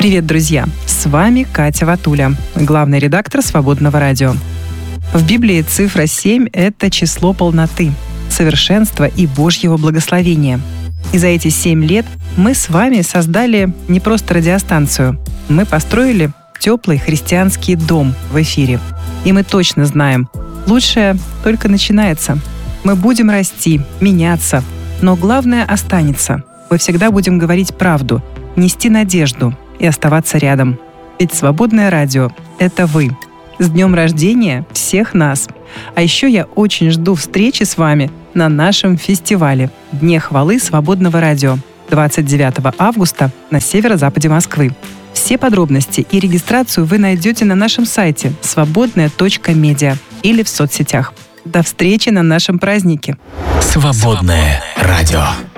Привет, друзья! С вами Катя Ватуля, главный редактор «Свободного радио». В Библии цифра 7 — это число полноты, совершенства и Божьего благословения. И за эти 7 лет мы с вами создали не просто радиостанцию, мы построили теплый христианский дом в эфире. И мы точно знаем, лучшее только начинается. Мы будем расти, меняться, но главное останется. Мы всегда будем говорить правду, нести надежду и оставаться рядом. Ведь «Свободное радио» — это вы. С днем рождения всех нас! А еще я очень жду встречи с вами на нашем фестивале «Дне хвалы Свободного радио» 29 августа на северо-западе Москвы. Все подробности и регистрацию вы найдете на нашем сайте свободное.медиа или в соцсетях. До встречи на нашем празднике! Свободное радио.